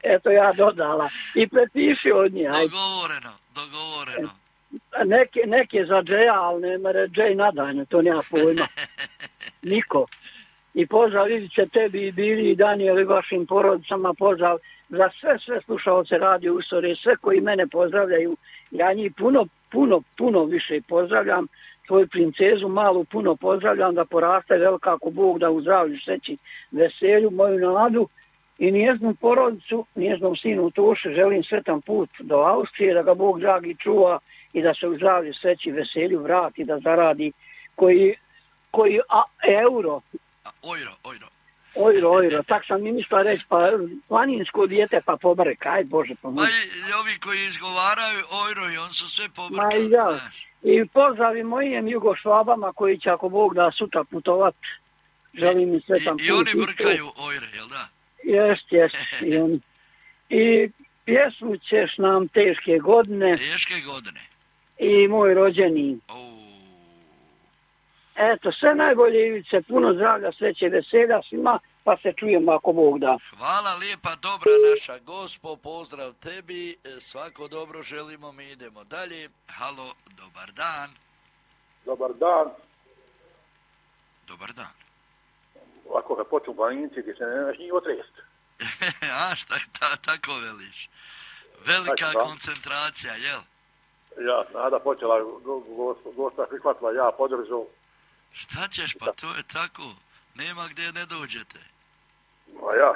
Eto ja dodala. I prepiši od nje. Dogovoreno. Neke za Džeja, ali ne mere Džej nadajne, to nema pojma. Niko. I pozdrav, vidit će tebi i Bili i Daniel i vašim porodicama, pozdrav za sve slušalce Radio Ustore, sve koji mene pozdravljaju. Ja njih puno više pozdravljam. Tvoju princezu malu puno pozdravljam, da poraste velika ako Bog, da u zdravlju, sreći, veselju, moju nadu i njeznu porodicu, njeznom sinu Toše, želim sretan put do Austrije, da ga Bog dragi čuva i da se u zdravlju, sreći, veselju vrati, da zaradi koji euro. Ojro, tak sam mi mislila reći, pa planinsko dijete pa pobrek, aj Bože pomoći. Ma i ovi koji izgovaraju ojro i on su sve pobrkali, znaš. I pozdravi mojim Jugošvabama koji će ako Bog da sutra putovat, želim mi sretan put. I oni brkaju ojre, jel da? Jest, i oni. I pjesmu ćeš nam teške godine. Teške godine. I moj rođeni. Eto, sve najbolje Ivice, puno zdravlja, sreće, veselja svima, pa se čujemo ako Bog da. Hvala lijepa, dobra naša gospo, pozdrav tebi, svako dobro želimo, mi idemo dalje. Halo, dobar dan. Dobar dan. Dobar dan. Ako ga počnu planinci, ti se ne znaš njih otrest. A, šta tako veliš? Velika koncentracija, jel? Ja, nada počela, gosta prihvatila, ja podržao. Šta ćeš, pa to je tako. Nema gdje ne dođete. A ja,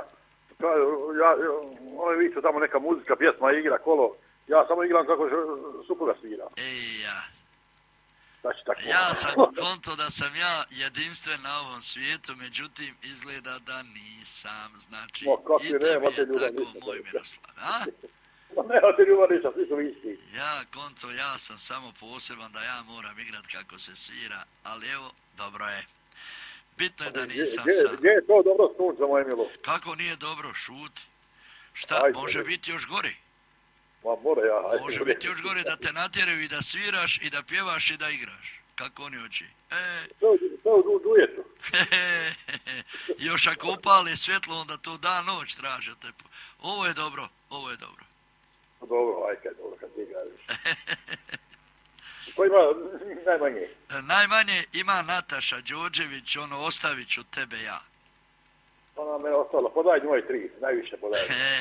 ono je viću tamo neka muzika, pjesma, igra, kolo. Ja samo igram kako supruga svira. Ja. Znači, tako. Ja sam konto da sam ja jedinstven na ovom svijetu, međutim izgleda da nisam. Znači, i tebi je tako moj Miroslav. A? Nema te ljubav ništa, svi su isti. Ja, konto, ja sam samo poseban da ja moram igrat kako se svira, ali evo, dobro je. Bitno je da nisam sam. Gdje je to dobro sunce, moje milo? Kako nije dobro, šut? Šta, može biti još gori? Ma more ja. Može biti još gori da te natjeraju i da sviraš, i da pjevaš, i da igraš. Kako oni hoće? To u dujetu. Još ako upali svjetlo, onda to dan noć tražete. Ovo je dobro. Dobro, kad ti igraš. Ko ima najmanje? Najmanje ima Nataša Đorđević, ostavit ću tebe ja. Ona me ostala, podaj njoj 3, najviše podaj.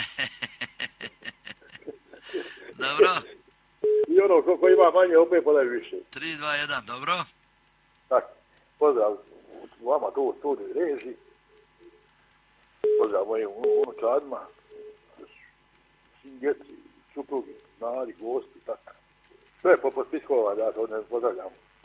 Dobro. I ono ko ima manje, opet podaj više. 3, 2, 1, dobro. Tak, pozdrav vama tu u studiju reži. Pozdrav mojim unučadima, djeci, suprugi, nadi, gosti, tako. Sve poput Piskova, da to ne pozdravljam.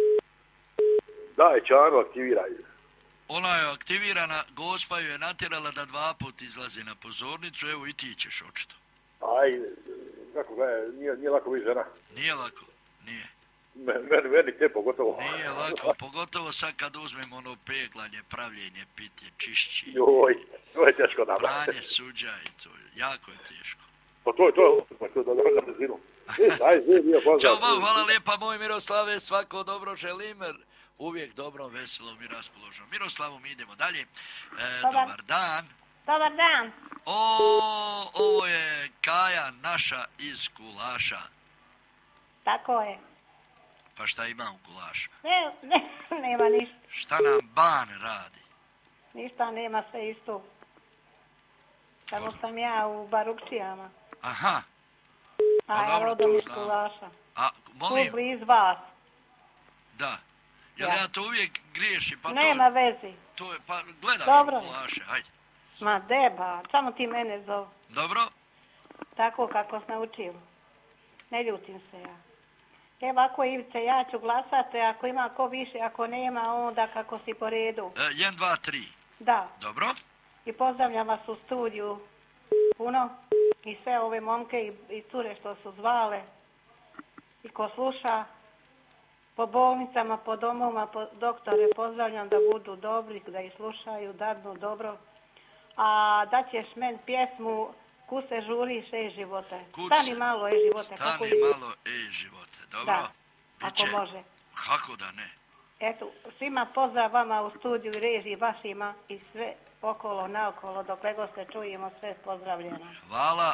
Daj, Čano, aktiviraj. Ona je aktivirana, gospa ju je natjerala da 2 put izlazi na pozornicu, evo i ti ćeš očito. Ajde, kako ga je, nije lako biti žena. Nije lako, nije. Meni te pogotovo. Nije lako, pogotovo sad kad uzmemo ono peglanje, pravljenje, pitje, čišći. Joj, to je teško da. Pranje suđa i to, jako je teško. Pa to je da brzinu. Ćao vam, hvala lijepa moj Miroslave, svako dobro želim, uvijek dobrom, veselom i raspoloženom. Miroslavu, mi idemo dalje. Dobar dan. Dobar dan. Ovo je Kaja naša iz Kulaša. Tako je. Pa šta ima u Kulašu? Nema ništa. Šta nam Ban radi? Ništa, nema, sve isto. Samo sam ja u Barukčijama. Aha. A ja rodom iz Kulaša. A, molim? Tu bliz vas. Da. Jel ja to uvijek griješim? Pa nema vezi. To je, pa gledaš dobro. U Kulaše, hajde. Ma deba, samo ti mene zove. Dobro. Tako kako sam naučio. Ne ljutim se ja. Evo ako Ivice, ja ću glasati, ako ima ko više, ako nema, onda kako si po redu. 1, 2, 3. Da. Dobro. I pozdravljam vas u studiju puno i sve ove momke i cure što su zvale i ko sluša po bolnicama, po domovima, po doktore pozdravljam da budu dobri, da ih slušaju, dadnu dobro. A da ćeš men pjesmu Kuse žuriš živote. Stani malo živote. Stani malo živote, dobro? Da, ako može. Kako da ne? Eto, svima pozdrav vama u studiju i režiji vašima i sve okolo, naokolo, dokle god se čujemo, sve pozdravljeno.